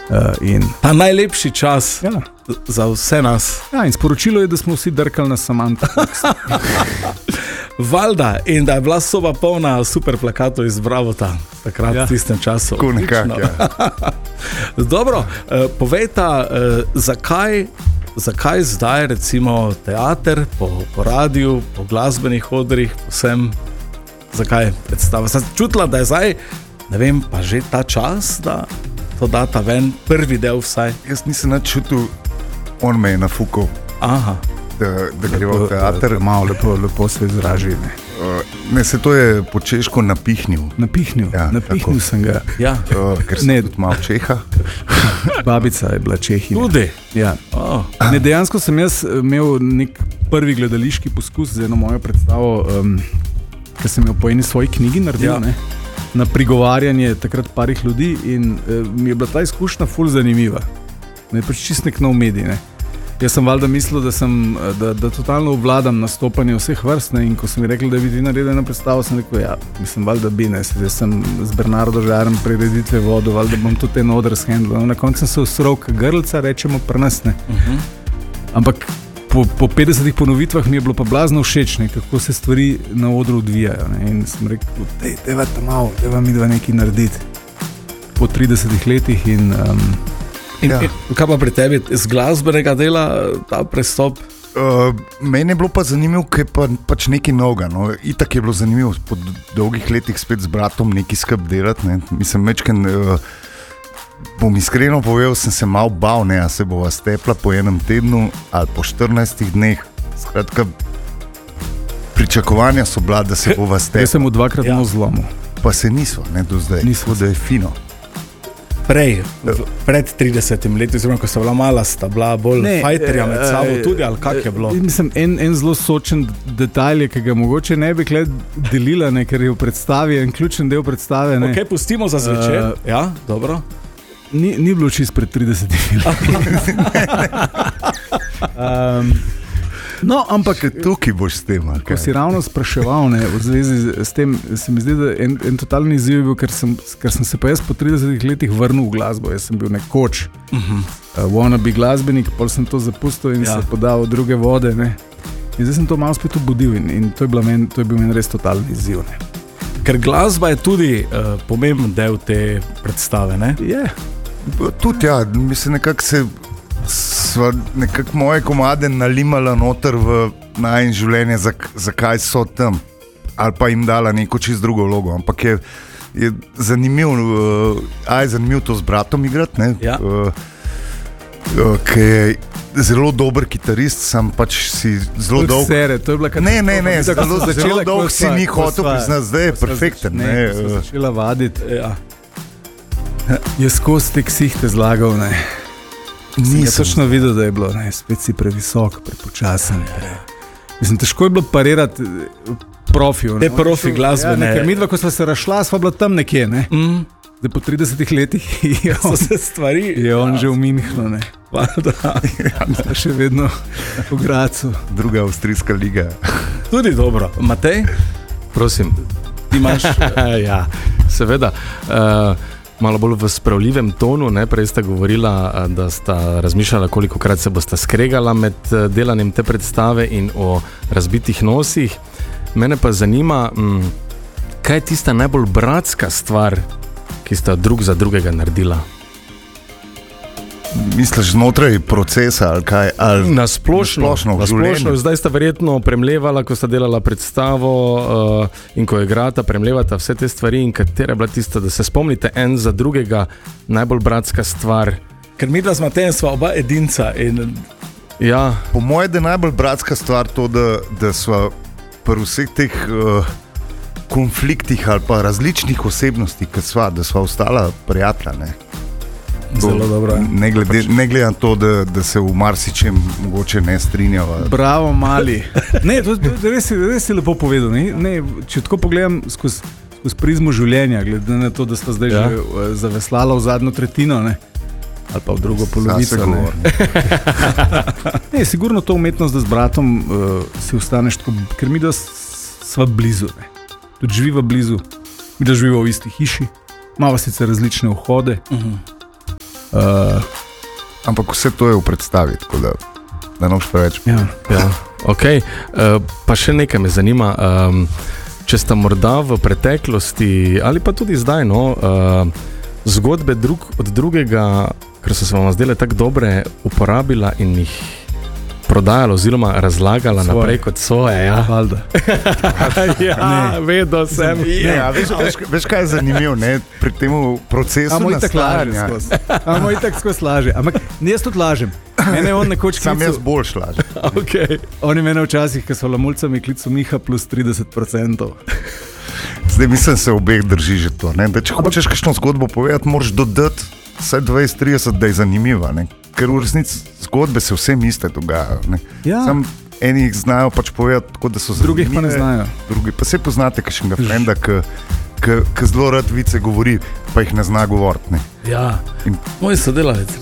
Pa najlepši čas za vse nas. Ja, in sporočilo je, da smo vsi drkali na Samantha. Valjda, in da je bila soba polna super plakatov iz Bravota takrat v tistem času. Tako nekako, Dobro, povejta, zakaj zdaj recimo teater po radiju, po glasbenih odrih, vsem, zakaj predstava? Sem čutila, da je zdaj, ne vem, pa že ta čas, da to data ven, prvi del vsaj. Jaz nisem načutil, on me je nafukal, da gre v teater. Malo lepo se izraži. Ne, se to je po češko napihnil. Napihnil sem ga. Ja. Ker sem tudi malo Čeha. Babica je bila Čehinja. Tudi? Ja. Dejansko sem jaz imel nek prvi gledališki poskus za eno mojo predstavo, ker sem jo po eni svoji knjigi naredil, na prigovarjanje takrat parih ljudi in mi je bila ta izkušnja ful zanimiva. Ne, pač čist nek nov medij, ne. Jaz sem valjda mislil, da totalno obvladam nastopanje vseh vrst, ne, in ko sem mi rekli, da bi ti naredil eno predstavo, sem rekel, mislim, valjda bi, ne, jaz sem z Bernardo Žarem prireditve vodil, valjda bom tudi en oder shendlil. Na koncu sem se usrl grlca, rečemo pri nas, ne. Ampak po 50 ponovitvah mi je bilo pa blazno všeč, ne, kako se stvari na odru odvijajo, ne, in sem rekel, deva ta malo, deva mi dva nekaj narediti po 30 letih in kaj pa pri tebi z glasbenega dela ta prestop? Meni je bilo pa zanimivo, ker je pač nekaj novega. No. Itak je bilo zanimivo po dolgih letih spet z bratom nekaj skrb delati. Ne. Mislim, mečken, bom iskreno povedal, sem se malo bal, ne, a se bova stepla po enem tednu ali po 14 dneh. Skratka, pričakovanja so bila, da se bova stepla. Jaz sem v dvakrat zlomil. Pa se niso, ne, do zdaj. Niso, da je fino. Pred 30 leti, oziroma ko sta bila mala, sta bila bolj fajterja med sabo tudi, ali kak je bilo? Mislim, en zelo sočen detalj, ki ga mogoče ne bi delila, ne, ker je v predstavi, en ključen del predstave. Ne. Ok, pustimo za zvečer. Ja, dobro. Ni bilo čist pred 30 leti. No, ampak tukaj boš s tem. Ko si ravno spraševal, ne, v zvezi s tem, se mi zdi, da en totalni izziv je bil, ker sem se pa jaz po 30 letih vrnil v glasbo. Jaz sem bil nekoč wannabe glasbenik, potem sem to zapustil in se podal v druge vode. Ne. In zdaj sem to malo spet obudil in to je bil meni res totalni izziv. Ne. Ker glasba je tudi pomemben del te predstave, ne? Je. Tudi mislim, nekako sva nekako moje komade nalimala noter v najin življenje, zakaj so tam, ali pa jim dala neko čist drugo vlogo, ampak je zanimivo, zanimivo to z bratom igrati, ne, ki je zelo dober kitarist, sam pač si zelo dolg. To je bila zelo dolg si ni hotel priznati, zdaj je perfekten. Ko sem začela vaditi, je skozi te ksihte zlagal, ne. Nisem točno videl, da je bilo, ne, spet si previsok, prepočasen. Mislim, težko je bilo parirati profiju. Te profi glasbene. Ker midva, ko sva se rašla, sva bila tam nekje, ne. Zdaj po 30 letih je on že v Minhnu, ne. Še vedno v Gracu. Druga avstrijska liga. Tudi dobro. Matej? Prosim. Ti imaš? Ja, seveda. Malo bolj v spravljivem tonu, ne? Prej sta govorila, da sta razmišljala, kolikokrat se bosta skregala med delanjem te predstave in o razbitih nosih. Mene pa zanima, kaj je tista najbolj bratska stvar, ki sta drug za drugega naredila? Misliš znotraj procesa ali kaj? Ali na splošno v življenju? Zdaj sta verjetno premlevala, ko sta delala predstavo in ko igrata, premlevata vse te stvari in katera je bila tista, da se spomnite en za drugega najbolj bratska stvar? Ker mi da s Matejem sva oba edinca in... Ja. Po moje je najbolj bratska stvar to, da sva pri vseh teh konfliktih ali pa različnih osebnosti, da sva ostala prijatelja, ne. Zelo dobro. Ne glede na to, da se v marsičem mogoče ne strinjava. Bravo, mali. Ne, to res si lepo povedal. Ne, če tako pogledam skozi prizmo življenja, glede na to, da sta zdaj že zaveslala v zadnjo tretjino, ne, ali pa v drugo polovico. Ne, sigurno to umetnost, da z bratom si ostaneš tako, ker mi da sva blizu. Ne. Tudi živiva blizu. Mi da živiva v isti hiši. Imava sicer različne vhode. Ampak vse to je v predstavi, tako da ne boš preveč. Ja. Okay. Pa še nekaj me zanima. Če sta morda v preteklosti ali pa tudi zdaj zgodbe drug od drugega, ker so se vam zdele tako dobre, uporabila in jih prodajala oziroma razlagala svoje naprej kot svoje. Ja, valjda. Vedel sem. Veš, kaj je zanimivo, pri tem procesu nastajanja. Amo itak skozi laže. Ampak jaz tudi lažem. Mene on nekoč klical. Sam jaz boljš lažem. Okay. Oni mene včasih, ko so lamulcami klical Miha plus 30%. Zdaj mislim, se obeh drži že to. Da če hočeš kakšno zgodbo povedati, moraš dodati vsaj 20-30, da je zanimiva. Ker v resnici zgodbe se vsem iste dogajajo. Ja. Sam eni jih znajo pač povedati tako, da so zanimive. Drugih pa ne znajo. Drugi pa se poznate kakšnega frenda, ki zelo rad vice govori, pa jih ne zna govoriti. Ja, moj sodelavec.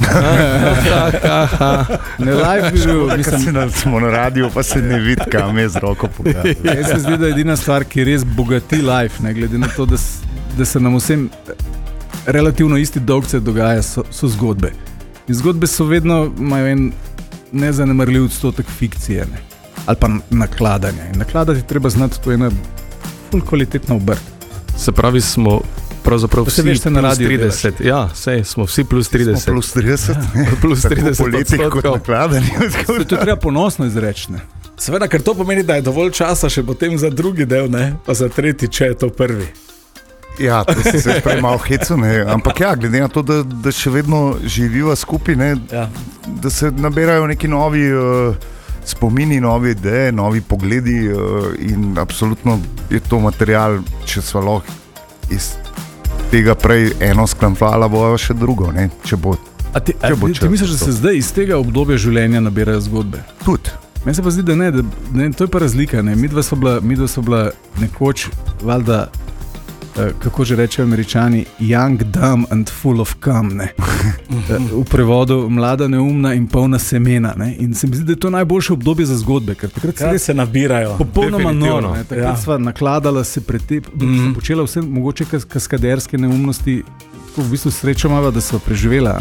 Ne live bi bil, mislim, da smo na radiju, pa se ne vidi, kam je z roko pokazal. Jaz se zdi, da je edina stvar, ki res bogati live, ne, glede na to, da se nam vsem relativno isti dolgce dogaja, so zgodbe. In zgodbe so vedno, imajo en nezanemarljiv odstotek fikcije, ne, ali pa nakladanja. In nakladati treba znati, to je ena ful kvalitetna obrt. Se pravi, smo pravzaprav vsi plus na 30. Ja, sej, smo vsi plus 30. Smo plus 30. Ja. Plus 30 po letih kot nakladanje. To treba ponosno izreči. Seveda, ker to pomeni, da je dovolj časa še potem za drugi del, pa za tretji, če je to prvi. Ja, to se prej malo hecu, ampak ja, glede na to, da še vedno živiva skupaj, da se nabirajo neki novi spomini, nove ideje, novi pogledi in absolutno je to material, če so lahko iz tega prej eno sklamfala, bo še drugo, če bo. Ti misliš, da se zdaj iz tega obdobja življenja nabirajo zgodbe? Tudi. Meni se pa zdi, da ne, to je pa razlika. Midva so bila nekoč, valjda, kako že rečejo Američani, young, dumb and full of cum. V prevodu mlada, neumna in polna semena. In se mi zdi, da je to najboljše obdobje za zgodbe, ker takrat se nabirajo. Popolnoma noro. Takrat sva nakladala se počela vse mogoče kaskaderske neumnosti, tako v bistvu srečo imava, da sva preživela.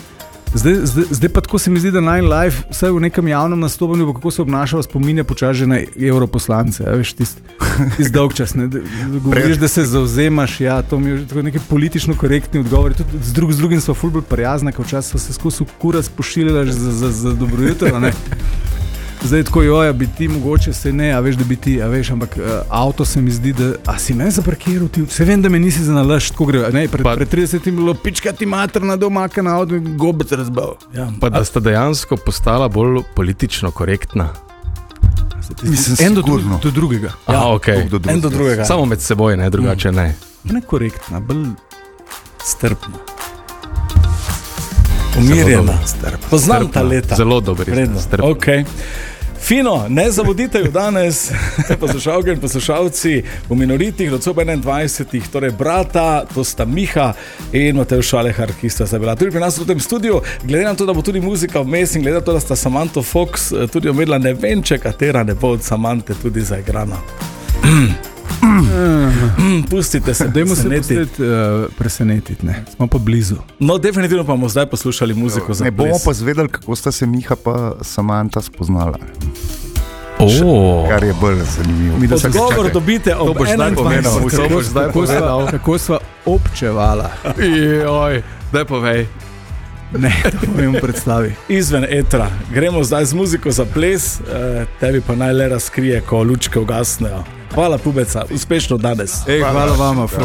Zdaj pa tako se mi zdi, da live, vsaj v nekem javnem nastopanju, kako se obnašava, spominja počasi na europoslance. Veš, tisti dolg čas. Govoriš, da se zauzemaš, to mi je tako neki politično korektni odgovori. Tudi z drugim sva ful bolj prijazna, ker včasih sva se skozi kurac pošiljala za dobro jutro. Zdaj tako, bi ti mogoče se ne, a veš, da bi ti, ampak avto se mi zdi, da, a si me zaparkiral ti, se vem, da me nisi za nalašč, tako gre, pred 30 je bilo pička ti materna domaka na avto in gobec razbal. Ja. Pa da sta dejansko postala bolj politično korektna. Mislim, en do drugega. Okay. En do drugega. Samo med seboj, ne, drugače ne. Ne korektna, bolj strpna. Umirjena. Poznam ta leta. Zelo dobri. Okay. Fino, ne zamudite jo danes, poslušalke in poslušalci, v Minoritih, od 21, torej brata, to sta Miha in Matej Šalehar, ki sta bila tudi pri nas v tem studiu. Glede na to, da bo tudi muzika vmes in glede na to, da sta Samantha Fox tudi omedla, ne vem, če katera ne bo od Samanthe tudi zaigrana. Pustite se, dajmo se presenetiti, ne. Smo pa blizu. No, definitivno pa bomo zdaj poslušali muziko za ples. Ne bomo pa zvedeli, kako sta se Miha pa Samantha spoznala. Kar je bolj zanimivo. Odgovor dobite ob 21. Kako sva občevala. Daj povej. Ne, to povem v predstavi. Izven etra. Gremo zdaj z muziko za ples, tebi pa naj le razkrije, ko lučke ugasnejo. Hvala, Pubeca, uspešno danes. Hvala vama.